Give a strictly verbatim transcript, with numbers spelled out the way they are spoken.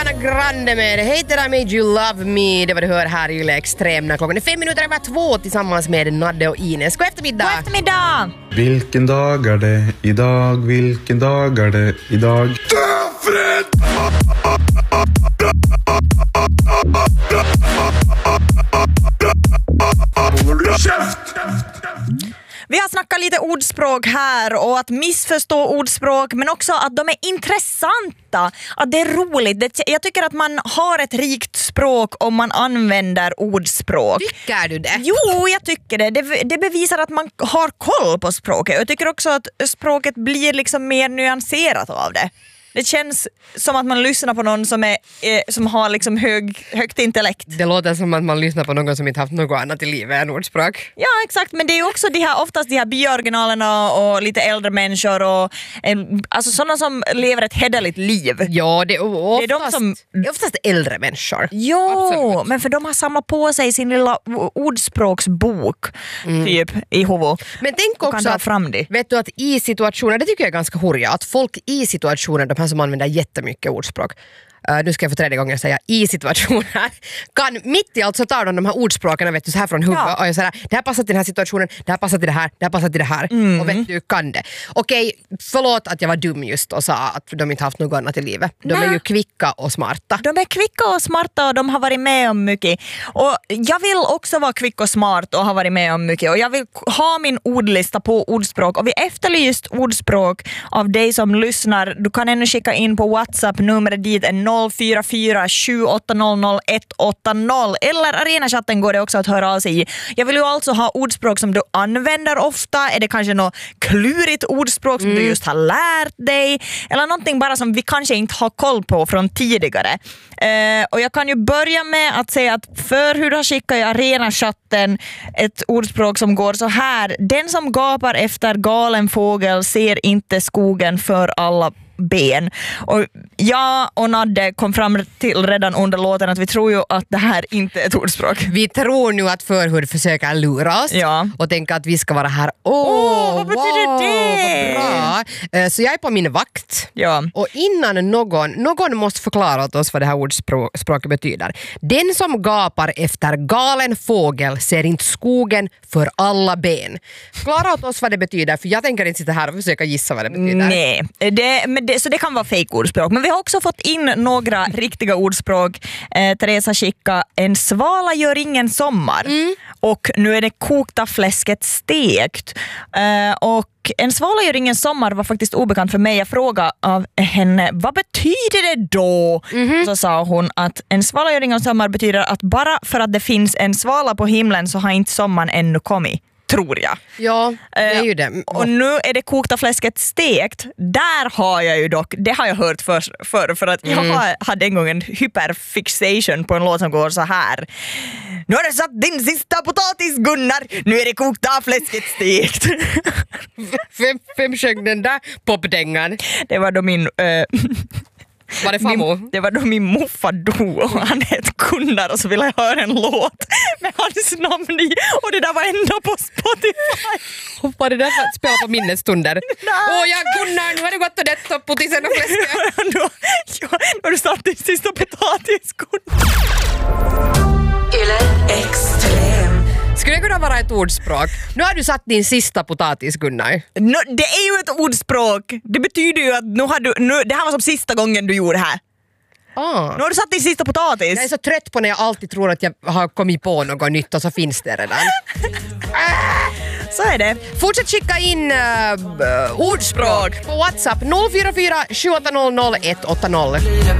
Ariana Grande med Hey That I Made You Love Me. Det var du hör här i Yle Extrem när klockan är fem minuter över två tillsammans med Nadde och Ines. God eftermiddag! God eftermiddag! Vilken dag är det idag? Vilken dag är det idag? Döfred! Vi har snackat lite ordspråk här och att missförstå ordspråk, men också att de är intressanta, att det är roligt. Jag tycker att man har ett rikt språk om man använder ordspråk. Tycker du det? Jo, jag tycker det. Det, det bevisar att man har koll på språket. Jag tycker också att språket blir liksom mer nyanserat av det. Det känns som att man lyssnar på någon som, är, eh, som har liksom hög, högt intellekt. Det låter som att man lyssnar på någon som inte haft något annat i livet än ordspråk. Ja, exakt. Men det är också de här, oftast de här byoriginalerna och lite äldre människor och eh, alltså sådana som lever ett hederligt liv. Ja, det är, oftast, det är de som... det är oftast äldre människor. Jo, absolut. Men för de har samlat på sig sin lilla ordspråksbok mm. typ i huvudet. Men tänk också att, fram det. vet du att i situationer, det tycker jag är ganska hurja, att folk i situationer, de här som använder jättemycket ordspråk, Uh, nu ska jag för tredje gången säga i situationer, kan mitt i allt så tar de de här ordspråken, vet du, så här från huvudet, ja. Och jag säger det här passar till den här situationen, det här passar till det här, det här passar till det här mm. och vet du, kan det. Okej, förlåt att jag var dum just och sa att de inte haft något annat i livet. De Nä. är ju kvicka och smarta. De är kvicka och smarta och de har varit med om mycket. Och jag vill också vara kvick och smart och ha varit med om mycket. Och jag vill ha min ordlista på ordspråk. Och vi efterlyst ordspråk av dig som lyssnar. Du kan ännu skicka in på WhatsApp, numret dit är noll fyra fyra sju åtta noll noll ett åtta noll eller Arena-chatten går det också att höra av sig i. Jag vill ju alltså ha ordspråk som du använder ofta. Är det kanske något klurigt ordspråk som mm. du just har lärt dig? Eller någonting bara som vi kanske inte har koll på från tidigare. Eh, och jag kan ju börja med att säga att för hur du skickar i Arena-chatten ett ordspråk som går så här: den som gapar efter galen fågel ser inte skogen för alla ben. Och jag och Nadde kom fram till redan under låten att vi tror ju att det här inte är ett ordspråk. Vi tror nu att förhud försöker lura oss ja. och tänka att vi ska vara här. Åh, oh, vad betyder wow, det? Vad bra. Så jag är på min vakt. Ja. Och innan någon, någon måste förklara åt oss vad det här ordspråket betyder. Den som gapar efter galen fågel ser inte skogen för alla ben. Förklara åt oss vad det betyder, för jag tänker inte sitta här och försöka gissa vad det betyder. Nej, det, men det, så det kan vara fake-ordspråk. Men vi har också fått in några riktiga ordspråk. Eh, Teresa skicka en svala gör ingen sommar. Mm. Och nu är det kokta fläsket stekt. Eh, och en svala gör ingen sommar var faktiskt obekant för mig. Jag frågade av henne, vad betyder det då? Mm-hmm. Så sa hon att en svala gör ingen sommar betyder att bara för att det finns en svala på himlen så har inte sommaren ännu kommit. Tror jag. Ja, det är ju det. Uh, och nu är det kokta fläsket stekt. Där har jag ju dock, det har jag hört för, för, för att mm. jag hade en gång en hyperfixation på en låt som går så här. Nu har du satt din sista potatis, Gunnar. Nu är det kokta fläsket stekt. Vem, vem sjöng den där popdängan? Det var då min... Uh, Var det farmor? Min, det var då min morfar dog och han hette Gunnar och så ville jag höra en låt med hans namn i och det där var ända på Spotify. Var det där för att spela på minnesstunder? Åh ja, Gunnar, nu har du gått och dött och potisen och fläsket. nu, ja, nu har du satt din sista potatis, Gunnar. Yle Extrem. Skulle det kunna vara ett ordspråk? Nu har du satt din sista potatis, Gunnar. No, det är ju ett ordspråk. Det betyder ju att nu har du, nu, det här var som sista gången du gjorde det här. Ah. Nu har du satt din sista potatis. Jag är så trött på när jag alltid tror att jag har kommit på något nytt och så finns det redan. Så är det. Fortsätt skicka in uh, ordspråk på WhatsApp noll fyra fyra sju åtta noll noll ett åtta noll.